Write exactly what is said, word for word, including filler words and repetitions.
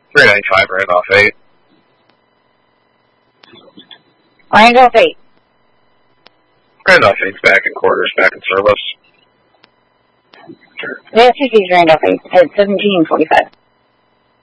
three ninety-five, Randolph eight. Randolph eight. Randolph eight's back in quarters, back in service. The F C C's Randolph eight at seventeen forty-five.